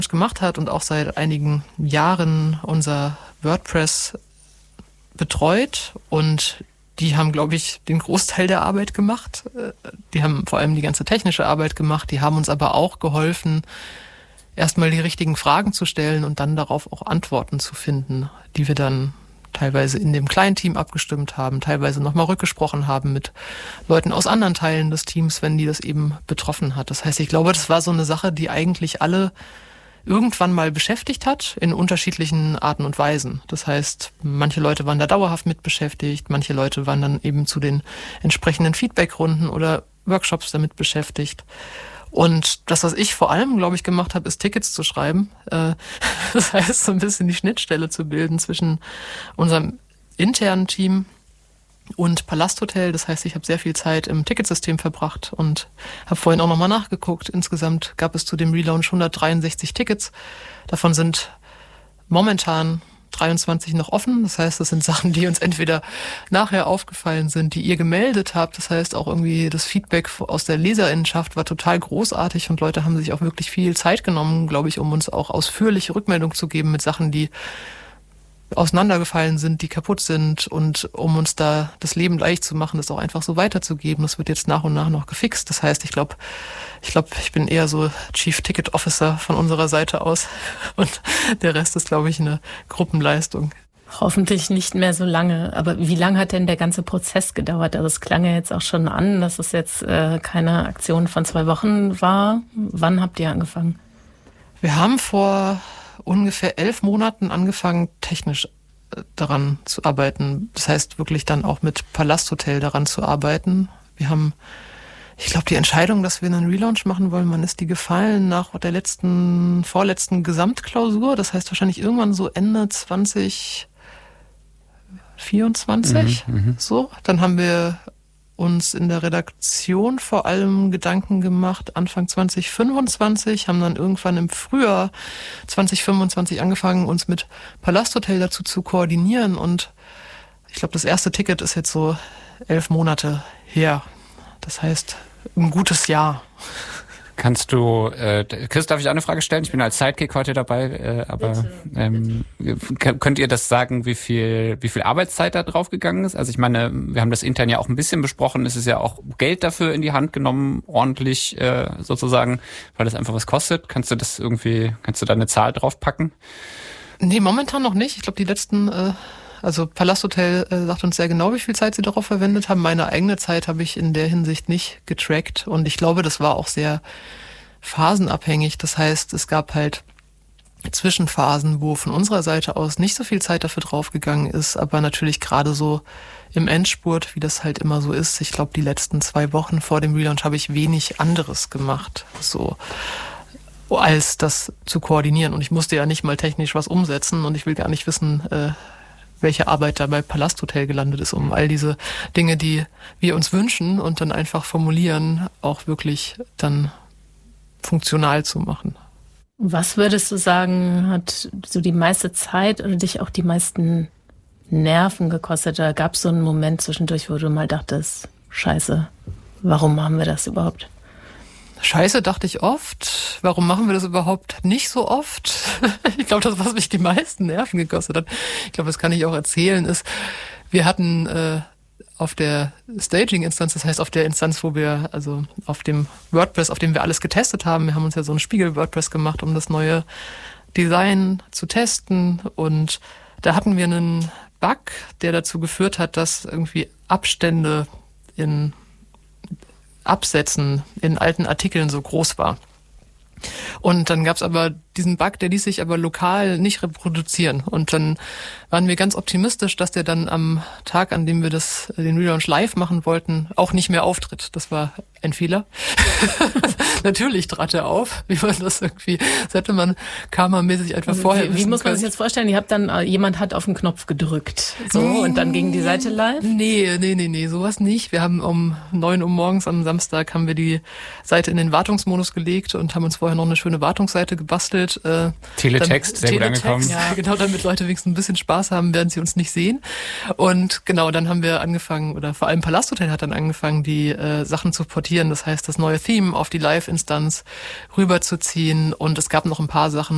gemacht hat und auch seit einigen Jahren unser WordPress betreut, und die haben, glaube ich, den Großteil der Arbeit gemacht. Die haben vor allem die ganze technische Arbeit gemacht, die haben uns aber auch geholfen, erstmal die richtigen Fragen zu stellen und dann darauf auch Antworten zu finden, die wir dann teilweise in dem kleinen Team abgestimmt haben, teilweise nochmal rückgesprochen haben mit Leuten aus anderen Teilen des Teams, wenn die das eben betroffen hat. Das heißt, ich glaube, das war so eine Sache, die eigentlich alle irgendwann mal beschäftigt hat, in unterschiedlichen Arten und Weisen. Das heißt, manche Leute waren da dauerhaft mit beschäftigt, manche Leute waren dann eben zu den entsprechenden Feedbackrunden oder Workshops damit beschäftigt. Und das, was ich vor allem, glaube ich, gemacht habe, ist Tickets zu schreiben. Das heißt, so ein bisschen die Schnittstelle zu bilden zwischen unserem internen Team und Palasthotel. Das heißt, ich habe sehr viel Zeit im Ticketsystem verbracht und habe vorhin auch nochmal nachgeguckt. Insgesamt gab es zu dem Relaunch 163 Tickets. Davon sind momentan 23 noch offen. Das heißt, das sind Sachen, die uns entweder nachher aufgefallen sind, die ihr gemeldet habt. Das heißt, auch irgendwie das Feedback aus der Leserinnenschaft war total großartig und Leute haben sich auch wirklich viel Zeit genommen, glaube ich, um uns auch ausführliche Rückmeldung zu geben mit Sachen, die auseinandergefallen sind, die kaputt sind, und um uns da das Leben leicht zu machen, das auch einfach so weiterzugeben. Das wird jetzt nach und nach noch gefixt. Das heißt, ich glaube, ich bin eher so Chief Ticket Officer von unserer Seite aus und der Rest ist, glaube ich, eine Gruppenleistung. Hoffentlich nicht mehr so lange. Aber wie lange hat denn der ganze Prozess gedauert? Also es klang ja jetzt auch schon an, dass es jetzt keine Aktion von 2 Wochen war. Wann habt ihr angefangen? Wir haben vor ungefähr 11 Monaten angefangen, technisch daran zu arbeiten. Das heißt, wirklich dann auch mit Palasthotel daran zu arbeiten. Wir haben, ich glaube, die Entscheidung, dass wir einen Relaunch machen wollen, wann ist die gefallen? Nach der vorletzten Gesamtklausur. Das heißt wahrscheinlich irgendwann so Ende 2024. So, dann haben wir uns in der Redaktion vor allem Gedanken gemacht, Anfang 2025, haben dann irgendwann im Frühjahr 2025 angefangen, uns mit Palasthotel dazu zu koordinieren, und ich glaube, das erste Ticket ist jetzt so 11 Monate her. Das heißt, ein gutes Jahr. Kannst du, Chris, darf ich auch eine Frage stellen? Ich bin als Sidekick heute dabei, aber könnt ihr das sagen, wie viel Arbeitszeit da drauf gegangen ist? Also ich meine, wir haben das intern ja auch ein bisschen besprochen. Es ist ja auch Geld dafür in die Hand genommen, ordentlich sozusagen, weil das einfach was kostet. Kannst du da eine Zahl draufpacken? Nee, momentan noch nicht. Ich glaube, die letzten... Also Palasthotel sagt uns sehr genau, wie viel Zeit sie darauf verwendet haben. Meine eigene Zeit habe ich in der Hinsicht nicht getrackt. Und ich glaube, das war auch sehr phasenabhängig. Das heißt, es gab halt Zwischenphasen, wo von unserer Seite aus nicht so viel Zeit dafür draufgegangen ist. Aber natürlich gerade so im Endspurt, wie das halt immer so ist. Ich glaube, die letzten 2 Wochen vor dem Relaunch habe ich wenig anderes gemacht. So, als das zu koordinieren. Und ich musste ja nicht mal technisch was umsetzen. Und ich will gar nicht wissen, welche Arbeit da bei Palasthotel gelandet ist, um all diese Dinge, die wir uns wünschen und dann einfach formulieren, auch wirklich dann funktional zu machen. Was würdest du sagen, hat so die meiste Zeit oder dich auch die meisten Nerven gekostet? Da gab es so einen Moment zwischendurch, wo du mal dachtest, Scheiße, warum machen wir das überhaupt? Scheiße, dachte ich oft. Warum machen wir das überhaupt nicht so oft? Ich glaube, das, was mich die meisten Nerven gekostet hat, ich glaube, das kann ich auch erzählen, ist, wir hatten auf der Staging-Instanz, das heißt auf der Instanz, wo wir, also auf dem WordPress, auf dem wir alles getestet haben, wir haben uns ja so einen Spiegel-WordPress gemacht, um das neue Design zu testen, und da hatten wir einen Bug, der dazu geführt hat, dass irgendwie Abstände in Absätzen in alten Artikeln so groß war. Und dann gab's aber diesen Bug, der ließ sich aber lokal nicht reproduzieren. Und dann waren wir ganz optimistisch, dass der dann am Tag, an dem wir den Relaunch live machen wollten, auch nicht mehr auftritt. Das war ein Fehler. Natürlich trat er auf, wie man das irgendwie, das hätte man karmamäßig einfach vorher Wie muss man sich jetzt vorstellen? Ihr habt dann, jemand hat auf den Knopf gedrückt, so, und dann ging die Seite live? Nee, sowas nicht. Wir haben um 9 Uhr morgens am Samstag haben wir die Seite in den Wartungsmodus gelegt und haben uns vorher noch eine schöne Wartungsseite gebastelt. Teletext, sehr gut angekommen. Ja, genau, damit Leute wenigstens ein bisschen Spaß haben, während sie uns nicht sehen. Und genau, dann haben wir angefangen, oder vor allem Palasthotel hat dann angefangen, die Sachen zu portieren. Das heißt, das neue Theme auf die Live-Instanz rüberzuziehen. Und es gab noch ein paar Sachen,